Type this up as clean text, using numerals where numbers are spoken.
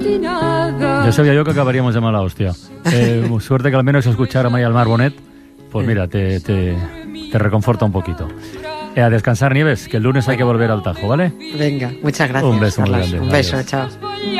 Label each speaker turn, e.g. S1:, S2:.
S1: Ya sabía yo que acabaríamos de mala hostia. Suerte que al menos escuchar a Maya Almar Bonet, pues mira, te reconforta un poquito. A descansar, Nieves, que el lunes hay que volver al Tajo, ¿vale?
S2: Venga, muchas gracias.
S1: Un beso muy
S2: Carlos.
S1: grande.
S2: Un beso,
S1: Adiós.
S2: chao.